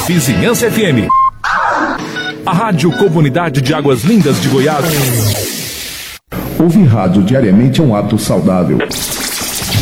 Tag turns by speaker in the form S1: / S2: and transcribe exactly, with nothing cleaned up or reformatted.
S1: Vizinhança F M. A Rádio Comunidade de Águas Lindas de Goiás.
S2: Ouvir rádio diariamente é um ato saudável.